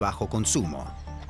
bajo consumo.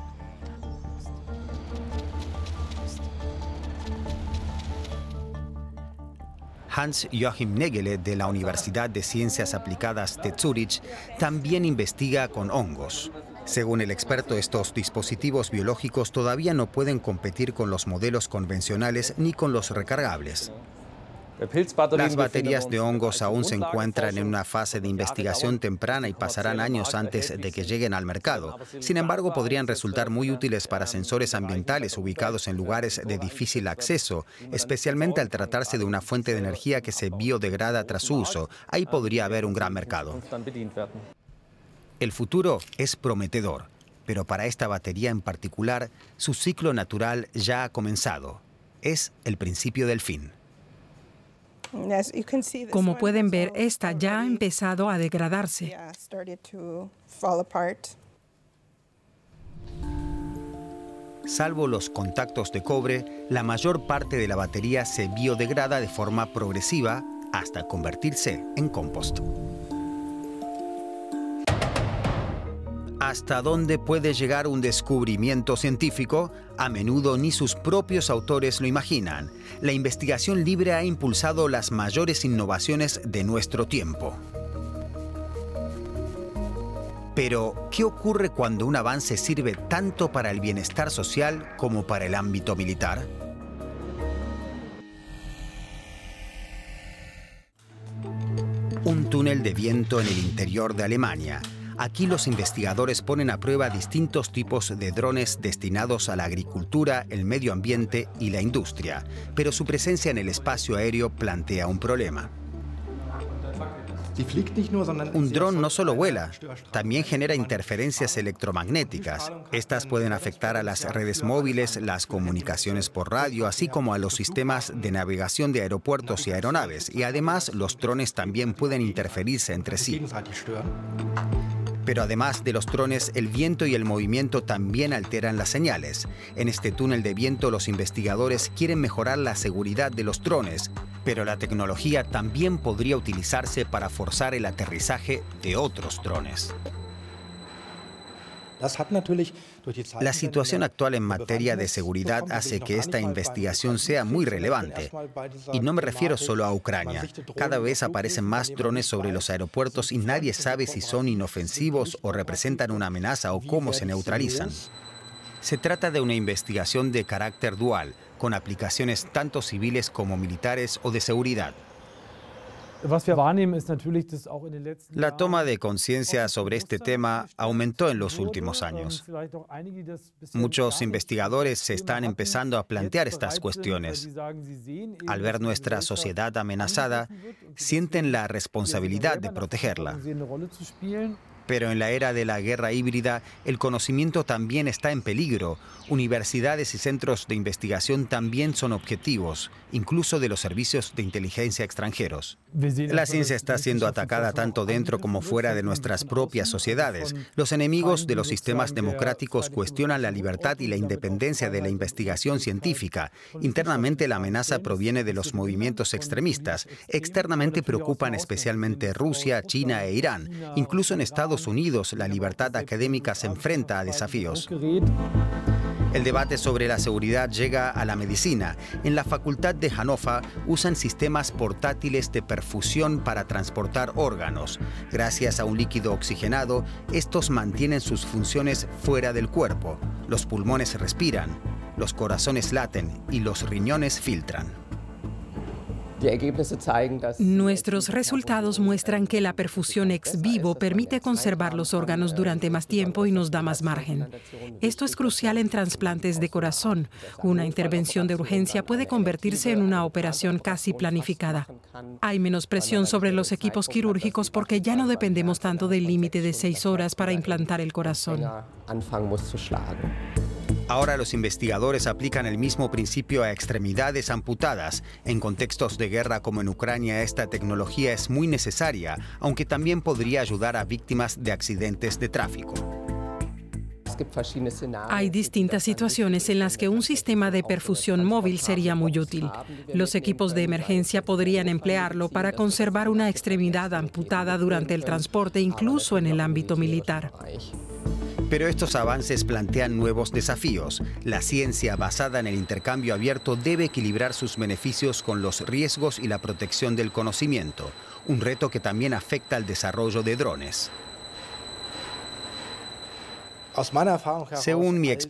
Hans-Joachim Nägele, de la Universidad de Ciencias Aplicadas de Zúrich, también investiga con hongos. Según el experto, estos dispositivos biológicos todavía no pueden competir con los modelos convencionales ni con los recargables. Las baterías de hongos aún se encuentran en una fase de investigación temprana y pasarán años antes de que lleguen al mercado. Sin embargo, podrían resultar muy útiles para sensores ambientales ubicados en lugares de difícil acceso, especialmente al tratarse de una fuente de energía que se biodegrada tras su uso. Ahí podría haber un gran mercado. El futuro es prometedor, pero para esta batería en particular, su ciclo natural ya ha comenzado. Es el principio del fin. Como pueden ver, esta ya ha empezado a degradarse. Salvo los contactos de cobre, la mayor parte de la batería se biodegrada de forma progresiva hasta convertirse en compost. ¿Hasta dónde puede llegar un descubrimiento científico? A menudo ni sus propios autores lo imaginan. La investigación libre ha impulsado las mayores innovaciones de nuestro tiempo. Pero, ¿qué ocurre cuando un avance sirve tanto para el bienestar social como para el ámbito militar? Un túnel de viento en el interior de Alemania. Aquí los investigadores ponen a prueba distintos tipos de drones destinados a la agricultura, el medio ambiente y la industria, pero su presencia en el espacio aéreo plantea un problema. Un dron no solo vuela, también genera interferencias electromagnéticas. Estas pueden afectar a las redes móviles, las comunicaciones por radio, así como a los sistemas de navegación de aeropuertos y aeronaves. Y además, los drones también pueden interferirse entre sí. Pero además de los drones, el viento y el movimiento también alteran las señales. En este túnel de viento, los investigadores quieren mejorar la seguridad de los drones, pero la tecnología también podría utilizarse para forzar el aterrizaje de otros drones. La situación actual en materia de seguridad hace que esta investigación sea muy relevante. Y no me refiero solo a Ucrania. Cada vez aparecen más drones sobre los aeropuertos y nadie sabe si son inofensivos o representan una amenaza o cómo se neutralizan. Se trata de una investigación de carácter dual, con aplicaciones tanto civiles como militares o de seguridad. La toma de conciencia sobre este tema aumentó en los últimos años. Muchos investigadores se están empezando a plantear estas cuestiones. Al ver nuestra sociedad amenazada, sienten la responsabilidad de protegerla. Pero en la era de la guerra híbrida, el conocimiento también está en peligro. Universidades y centros de investigación también son objetivos, incluso de los servicios de inteligencia extranjeros. La ciencia está siendo atacada tanto dentro como fuera de nuestras propias sociedades. Los enemigos de los sistemas democráticos cuestionan la libertad y la independencia de la investigación científica. Internamente, la amenaza proviene de los movimientos extremistas. Externamente preocupan especialmente Rusia, China e Irán. Incluso en Estados Unidos, la libertad académica se enfrenta a desafíos. El debate sobre la seguridad llega a la medicina. En la Facultad de Hannover usan sistemas portátiles de perfusión para transportar órganos. Gracias a un líquido oxigenado, estos mantienen sus funciones fuera del cuerpo. Los pulmones respiran, los corazones laten y los riñones filtran. Nuestros resultados muestran que la perfusión ex vivo permite conservar los órganos durante más tiempo y nos da más margen. Esto es crucial en trasplantes de corazón. Una intervención de urgencia puede convertirse en una operación casi planificada. Hay menos presión sobre los equipos quirúrgicos porque ya no dependemos tanto del límite de 6 horas para implantar el corazón. Ahora los investigadores aplican el mismo principio a extremidades amputadas. En contextos de guerra como en Ucrania, esta tecnología es muy necesaria, aunque también podría ayudar a víctimas de accidentes de tráfico. Hay distintas situaciones en las que un sistema de perfusión móvil sería muy útil. Los equipos de emergencia podrían emplearlo para conservar una extremidad amputada durante el transporte, incluso en el ámbito militar. Pero estos avances plantean nuevos desafíos. La ciencia basada en el intercambio abierto debe equilibrar sus beneficios con los riesgos y la protección del conocimiento, un reto que también afecta al desarrollo de drones. Según mi experiencia,